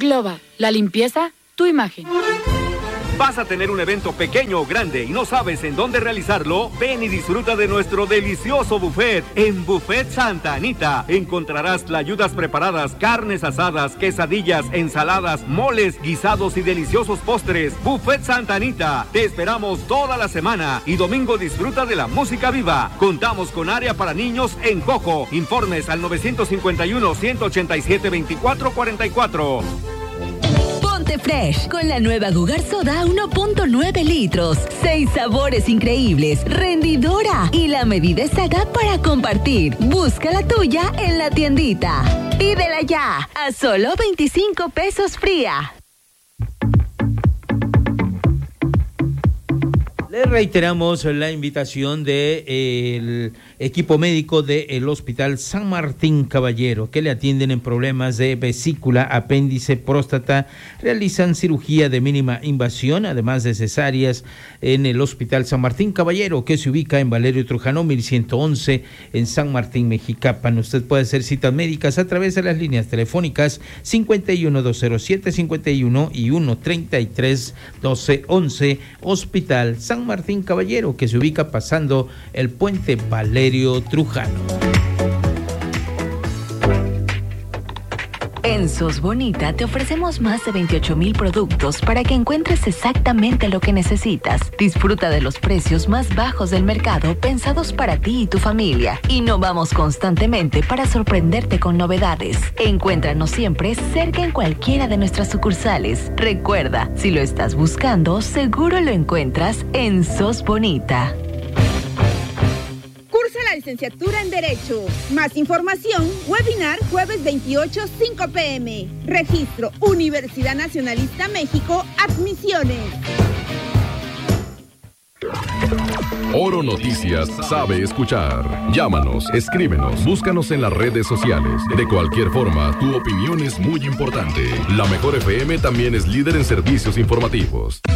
Globa, la limpieza, tu imagen. ¿Vas a tener un evento pequeño o grande y no sabes en dónde realizarlo? Ven y disfruta de nuestro delicioso buffet. En Buffet Santa Anita encontrarás tlayudas preparadas, carnes asadas, quesadillas, ensaladas, moles, guisados y deliciosos postres. Buffet Santa Anita. Te esperamos toda la semana y domingo disfruta de la música viva. Contamos con área para niños en Coco. Informes al 951-187-2444. Ponte fresh con la nueva Gugar Soda 1.9 litros. 6 sabores increíbles, rendidora y la medida exacta para compartir. Busca la tuya en la tiendita. Pídela ya a solo 25 pesos fría. Le reiteramos la invitación del equipo médico del Hospital San Martín Caballero, que le atienden en problemas de vesícula, apéndice, próstata, realizan cirugía de mínima invasión, además de cesáreas en el Hospital San Martín Caballero, que se ubica en Valerio Trujano 1111 en San Martín, Mexicapan. Usted puede hacer citas médicas a través de las líneas telefónicas 51-207-51 y 1-33-1211, Hospital San Martín Caballero, que se ubica pasando el puente Valerio Trujano. En SOS Bonita te ofrecemos más de 28,000 productos para que encuentres exactamente lo que necesitas. Disfruta de los precios más bajos del mercado pensados para ti y tu familia. Innovamos constantemente para sorprenderte con novedades. Encuéntranos siempre cerca en cualquiera de nuestras sucursales. Recuerda, si lo estás buscando, seguro lo encuentras en SOS Bonita. La licenciatura en Derecho. Más información, webinar jueves 28, 5 p.m. Registro Universidad Nacionalista México, admisiones. Oro Noticias sabe escuchar. Llámanos, escríbenos, búscanos en las redes sociales. De cualquier forma, tu opinión es muy importante. La Mejor FM también es líder en servicios informativos.